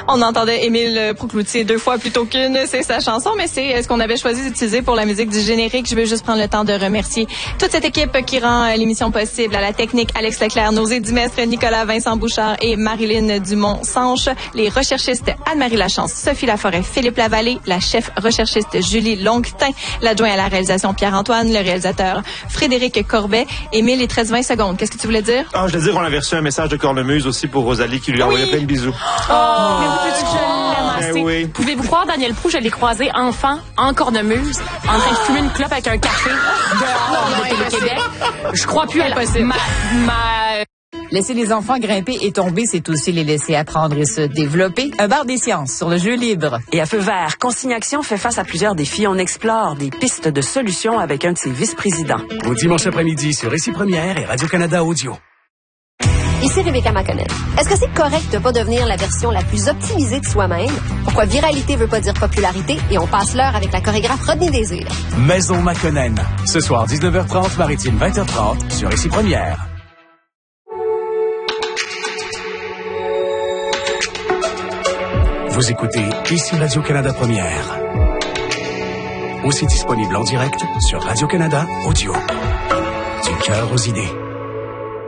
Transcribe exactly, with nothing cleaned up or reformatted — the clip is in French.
On entendait Émile Proucloutier deux fois plutôt qu'une, c'est sa chanson, mais c'est ce qu'on avait choisi d'utiliser pour la musique du générique. Je veux juste prendre le temps de remercier toute cette équipe qui rend l'émission possible. À la technique, Alex Leclerc, Nosé Dimestre, Nicolas Vincent Bouchard et Marilyn Dumont-Sanche. Les recherchistes Anne-Marie Lachance, Sophie Laforêt, Philippe Lavallée, la chef recherchiste Julie Longuetin, l'adjoint à la réalisation Pierre-Antoine, le réalisateur Frédéric Corbet. Émile, les treize vingt secondes, qu'est-ce que tu voulais dire? Ah, je voulais dire qu'on avait reçu un message de Cornemuse aussi pour Rosalie qui lui a envoyé Oui. plein de bisous. Oh, oh mais vous pouvez que je l'aime assez. Eh oui. Pouvez-vous croire, Daniel Proulx, je l'ai croisé enfant, en Cornemuse, en train de fumer une clope avec un café dehors de Télé-Québec. Je crois plus à la... Impossible. Ma, ma... Laisser les enfants grimper et tomber, c'est aussi les laisser apprendre et se développer. Un bar des sciences sur le jeu libre. Et à Feu vert, Consigne Action fait face à plusieurs défis. On explore des pistes de solutions avec un de ses vice-présidents. Au dimanche après-midi sur Récit Première et Radio-Canada Audio. Ici Rebecca McConnell. Est-ce que c'est correct de pas devenir la version la plus optimisée de soi-même? Pourquoi viralité veut pas dire popularité? Et on passe l'heure avec la chorégraphe Rodney Désir. Maison McConnell. Ce soir, dix-neuf heures trente, Maritime, vingt heures trente, sur Récit Première. Vous écoutez ici Radio-Canada Première. Aussi disponible en direct sur Radio-Canada Audio. Du cœur aux idées.